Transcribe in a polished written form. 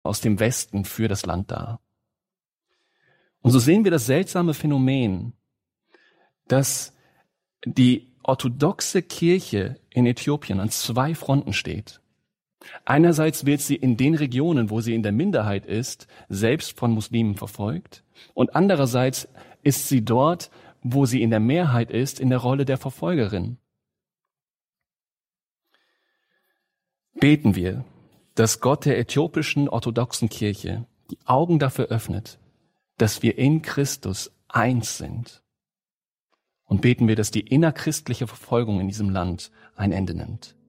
aus dem Westen für das Land dar. Und so sehen wir das seltsame Phänomen, dass die orthodoxe Kirche in Äthiopien an zwei Fronten steht. Einerseits wird sie in den Regionen, wo sie in der Minderheit ist, selbst von Muslimen verfolgt, und andererseits ist sie dort, wo sie in der Mehrheit ist, in der Rolle der Verfolgerin. Beten wir, dass Gott der äthiopischen orthodoxen Kirche die Augen dafür öffnet, dass wir in Christus eins sind. Und beten wir, dass die innerchristliche Verfolgung in diesem Land ein Ende nimmt.